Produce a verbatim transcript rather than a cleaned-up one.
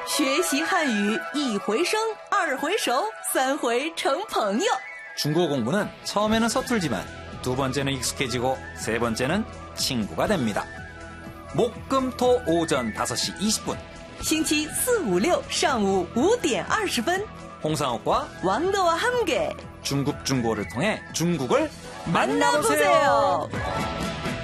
学习汉语一回生，二回熟，三回成朋友。 중국어 공부는 처음에는 서툴지만 두 번째는 익숙해지고 세 번째는 친구가 됩니다. 목, 금, 토 오전 다섯 시 이십 분 星期四、五、六上午五点二十分 홍상욱과 왕도와 함께 중국 중고를 통해 중국을 만나보세요.